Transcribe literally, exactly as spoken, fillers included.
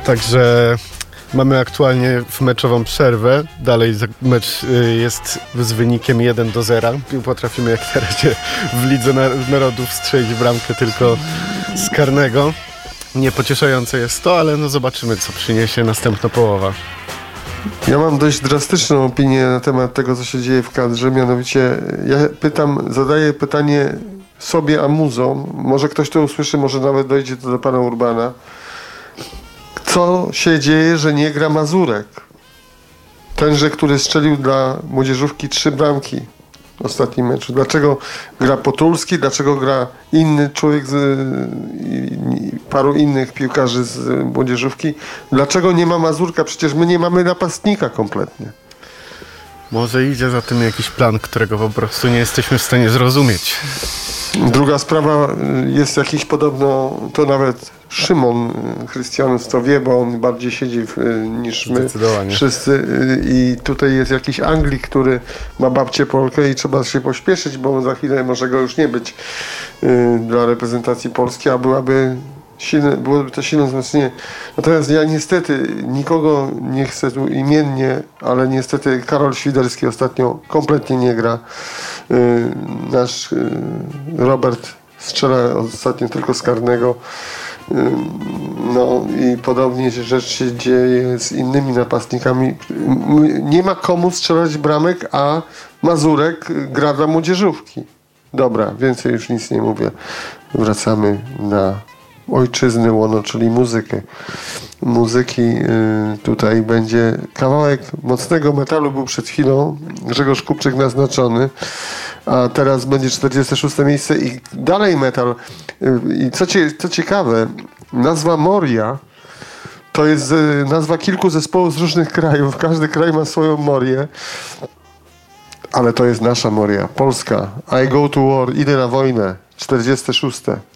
Także mamy aktualnie w meczową przerwę. Dalej mecz jest z wynikiem jeden do zera. Potrafimy jak na razie w Lidze Narodów strzelić bramkę tylko z karnego. Niepocieszające jest to, ale no zobaczymy, co przyniesie następna połowa. Ja mam dość drastyczną opinię na temat tego, co się dzieje w kadrze. Mianowicie ja pytam, zadaję pytanie sobie, a muzom. Może ktoś to usłyszy, może nawet dojdzie to do pana Urbana. Co się dzieje, że nie gra Mazurek? Tenże, który strzelił dla młodzieżówki trzy bramki w ostatnim meczu. Dlaczego gra Potulski? Dlaczego gra inny człowiek z i, i paru innych piłkarzy z młodzieżówki? Dlaczego nie ma Mazurka? Przecież my nie mamy napastnika kompletnie. Może idzie za tym jakiś plan, którego po prostu nie jesteśmy w stanie zrozumieć. Druga sprawa, jest jakiś podobno, to nawet Szymon Chrystianus to wie, bo on bardziej siedzi w, niż my wszyscy i tutaj jest jakiś Anglik, który ma babcię Polkę i trzeba się pośpieszyć, bo za chwilę może go już nie być y, dla reprezentacji Polski, a byłaby silne, byłoby to silne wzmocnienie. Natomiast ja niestety nikogo nie chcę tu imiennie, ale niestety Karol Świderski ostatnio kompletnie nie gra. Yy, nasz yy, Robert strzela ostatnio tylko z karnego. Yy, no i podobnie rzecz się dzieje z innymi napastnikami. Nie ma komu strzelać bramek, a Mazurek gra dla młodzieżówki. Dobra, więcej już nic nie mówię. Wracamy na ojczyzny łono, czyli muzykę. Muzyki y, tutaj będzie kawałek mocnego metalu, był przed chwilą Grzegorz Kupczyk naznaczony, a teraz będzie czterdzieste szóste miejsce i dalej metal. Y, I co, cie, co ciekawe, nazwa Moria to jest y, nazwa kilku zespołów z różnych krajów. Każdy kraj ma swoją Morię, ale to jest nasza Moria, Polska. I go to war, idę na wojnę, czterdzieste szóste